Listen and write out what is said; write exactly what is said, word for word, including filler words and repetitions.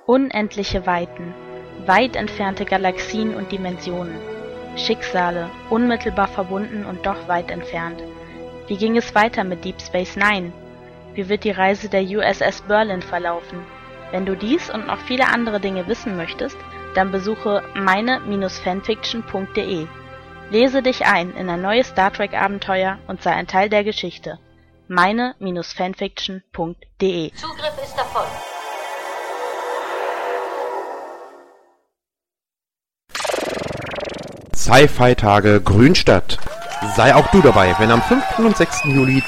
Unendliche Weiten, weit entfernte Galaxien und Dimensionen, Schicksale, unmittelbar verbunden und doch weit entfernt. Wie ging es weiter mit Deep Space Nine? Wie wird die Reise der U S S Berlin verlaufen? Wenn du dies und noch viele andere Dinge wissen möchtest, dann besuche meine Fanfiction punkt de. Lese dich ein in ein neues Star Trek Abenteuer und sei ein Teil der Geschichte. meine Fanfiction punkt de. Zugriff ist erfolgt. Sci-Fi-Tage Grünstadt. Sei auch du dabei, wenn am fünften und sechsten Juli